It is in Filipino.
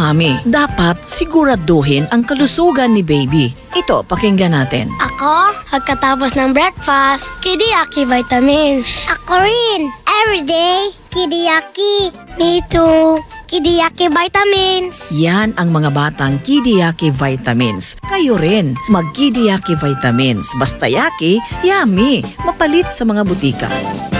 Mami, dapat siguraduhin ang kalusugan ni baby. Ito, pakinggan natin. Ako, pagkatapos ng breakfast, Kidiyaki vitamins. Ako rin. Everyday, Kidiyaki. Me too. Kidiyaki vitamins. Yan ang mga batang Kidiyaki vitamins. Kayo rin, mag-Kidiyaki vitamins. Basta yaki, yummy. Mapalit sa mga butika.